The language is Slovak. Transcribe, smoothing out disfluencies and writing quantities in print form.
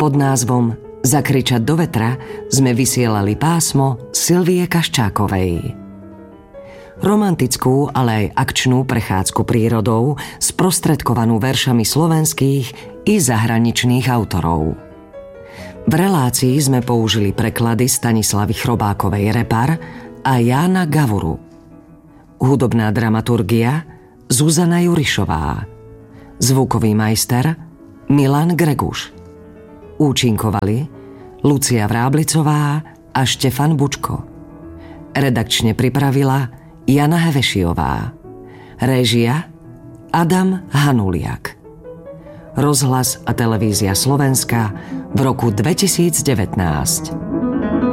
Pod názvom Zakričať do vetra sme vysielali pásmo Silvie Kaščákovej. Romantickú, ale aj akčnú prechádzku prírodou, sprostredkovanú veršami slovenských i zahraničných autorov. V relácii sme použili preklady Stanislavy Chrobákovej Repar a Jána Gavuru. Hudobná dramaturgia Zuzana Jurišová. Zvukový majster Milan Greguš. Účinkovali Lucia Vráblicová a Štefan Bučko. Redakčne pripravila Jana Hevešiová. Réžia Adam Hanuliak. Rozhlas a televízia Slovenska v roku 2019.